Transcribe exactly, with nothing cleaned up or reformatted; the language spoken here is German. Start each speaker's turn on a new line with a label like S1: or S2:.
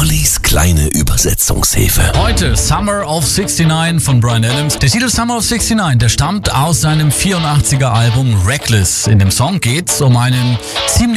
S1: Ollis kleine Übersetzungshilfe.
S2: Heute Summer of sixty-nine von Bryan Adams. Der Titel Summer of sixty-nine, der stammt aus seinem vierundachtziger Album Reckless. In dem Song geht's um einen ziemlich